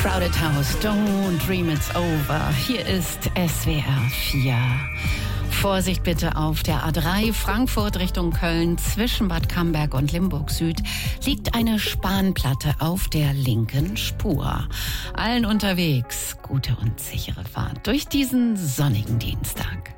Crowded House, Don't Dream It's Over. Hier ist SWR 4. Vorsicht bitte auf der A3 Frankfurt Richtung Köln zwischen Bad Camberg und Limburg Süd liegt eine Spanplatte auf der linken Spur. Allen unterwegs gute und sichere Fahrt durch diesen sonnigen Dienstag.